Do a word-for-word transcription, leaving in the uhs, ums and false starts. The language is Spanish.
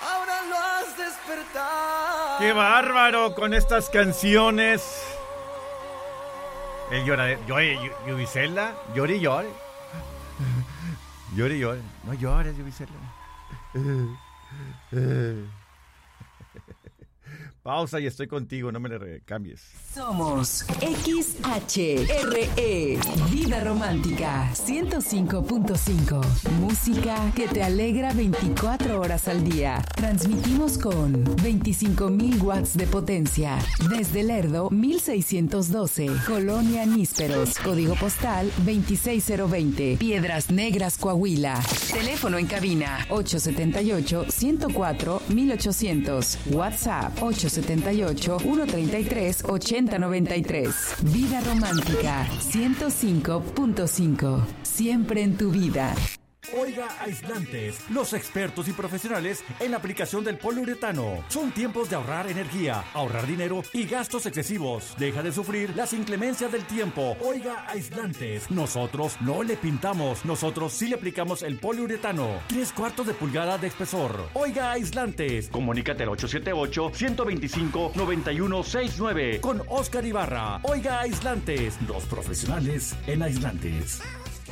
ahora lo has despertado. ¡Qué bárbaro con estas canciones! El llora... Llore, Yubicela, llore y llore. Llore y llore. No llores, Yubicela. Pausa y estoy contigo, no me le cambies. Somos X H R E, Vida Romántica, ciento cinco punto cinco. Música que te alegra veinticuatro horas al día. Transmitimos con veinticinco mil watts de potencia. Desde Lerdo, mil seiscientos doce. Colonia Nísperos. Código postal veintiséis cero veinte. Piedras Negras, Coahuila. Teléfono en cabina ocho siete ocho, uno cero cuatro, mil ochocientos. WhatsApp ocho siete ocho, uno tres tres, ocho cero nueve tres. Vida Romántica ciento cinco punto cinco. Siempre en tu vida. Oiga Aislantes, los expertos y profesionales en la aplicación del poliuretano. Son tiempos de ahorrar energía, ahorrar dinero y gastos excesivos. Deja de sufrir las inclemencias del tiempo. Oiga Aislantes, nosotros no le pintamos, nosotros sí le aplicamos el poliuretano. Tres cuartos de pulgada de espesor. Oiga Aislantes, comunícate al ocho siete ocho, uno dos cinco, nueve uno seis nueve con Oscar Ibarra. Oiga Aislantes, los profesionales en aislantes.